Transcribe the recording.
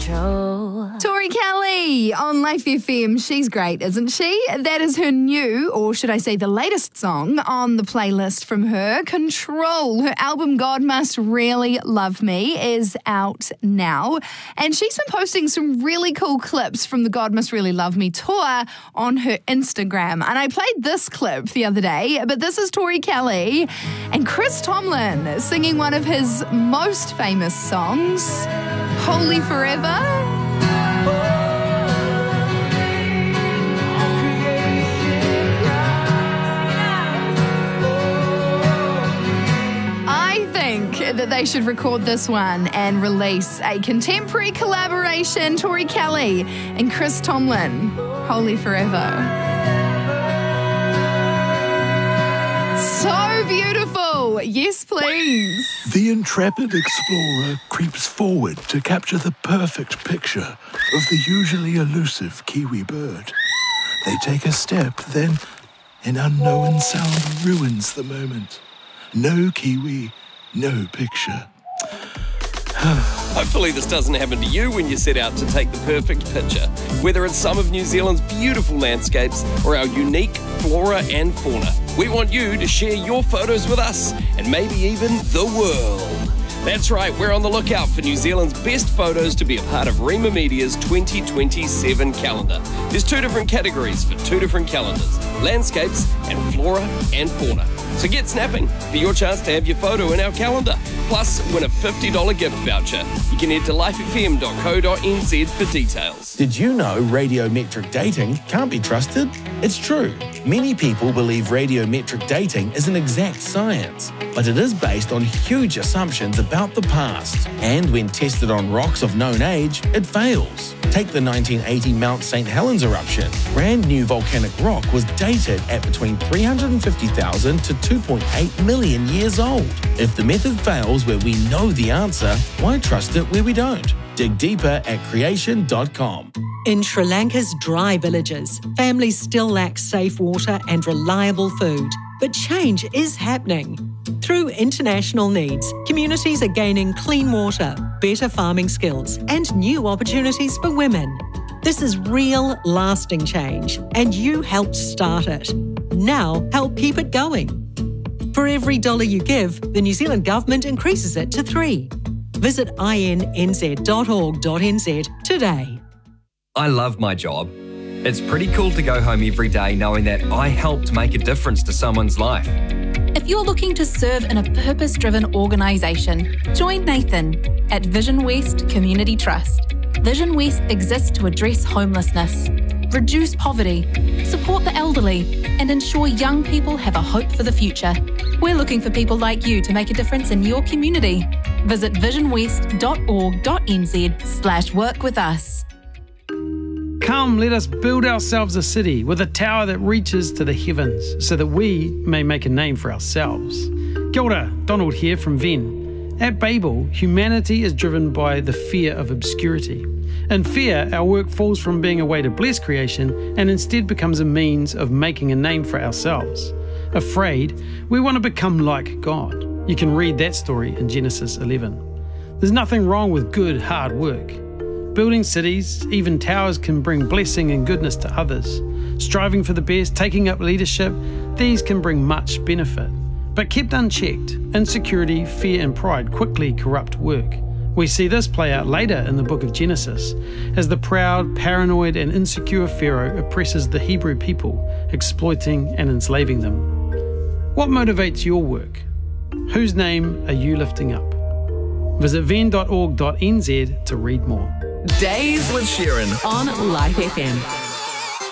control. Tori Kelly on Life FM. She's great, isn't she? That is her new, or should I say the latest song on the playlist from her, Control. Her album God Must Really Love Me is out now. And she's been posting some really cool clips from the God Must Really Love Me tour on her Instagram. And I played this clip the other day, but this is Tori Kelly and Chris Tomlin singing one of his most famous songs, Holy Forever. That they should record this one and release a contemporary collaboration, Tori Kelly and Chris Tomlin, Holy Forever. So beautiful. Yes, please. The intrepid explorer creeps forward to capture the perfect picture of the usually elusive kiwi bird. They take a step, then an unknown sound ruins the moment. No kiwi, no picture. Hopefully this doesn't happen to you when you set out to take the perfect picture, whether it's some of New Zealand's beautiful landscapes or our unique flora and fauna. We want you to share your photos with us and maybe even the world. That's right, we're on the lookout for New Zealand's best photos to be a part of Rima Media's 2027 calendar. There's 2 different categories for 2 different calendars, landscapes and flora and fauna. So get snapping for your chance to have your photo in our calendar. Plus, win a $50 gift voucher. You can head to lifefm.co.nz for details. Did you know radiometric dating can't be trusted? It's true. Many people believe radiometric dating is an exact science, but it is based on huge assumptions about the past. And when tested on rocks of known age, it fails. Take the 1980 Mount St. Helens eruption. Brand new volcanic rock was dated at between 350,000 to 2.8 million years old. If the method fails where we know the answer, why trust it where we don't? Dig deeper at creation.com. In Sri Lanka's dry villages, families still lack safe water and reliable food. But change is happening. Through international needs, communities are gaining clean water, better farming skills, and new opportunities for women. This is real, lasting change, and you helped start it. Now, help keep it going. For every $1 you give, the New Zealand Government increases it to 3. Visit innz.org.nz today. I love my job. It's pretty cool to go home every day knowing that I helped make a difference to someone's life. If you're looking to serve in a purpose-driven organisation, join Nathan at Vision West Community Trust. Vision West exists to address homelessness, reduce poverty, support the elderly, and ensure young people have a hope for the future. We're looking for people like you to make a difference in your community. Visit visionwest.org.nz/work with us. Come, let us build ourselves a city with a tower that reaches to the heavens so that we may make a name for ourselves. Kia ora, Donald here from Venn. At Babel, humanity is driven by the fear of obscurity. In fear, our work falls from being a way to bless creation and instead becomes a means of making a name for ourselves. Afraid, we want to become like God. You can read that story in Genesis 11. There's nothing wrong with good, hard work. Building cities, even towers, can bring blessing and goodness to others. Striving for the best, taking up leadership, these can bring much benefit. But kept unchecked, insecurity, fear and pride quickly corrupt work. We see this play out later in the book of Genesis, as the proud, paranoid and insecure Pharaoh oppresses the Hebrew people, exploiting and enslaving them. What motivates your work? Whose name are you lifting up? Visit venn.org.nz to read more. Days with Sharon on Life FM.